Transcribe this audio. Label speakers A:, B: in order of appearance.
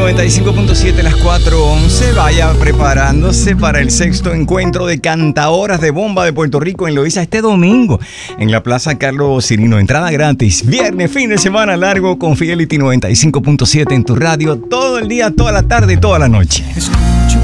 A: 95.7, las 4:11. Vaya preparándose para el sexto encuentro de cantaoras de bomba de Puerto Rico en Loíza este domingo en la Plaza Carlos Cirino. Entrada gratis. Viernes, fin de semana largo con Fidelity 95.7 en tu radio. Todo el día, toda la tarde y toda la noche.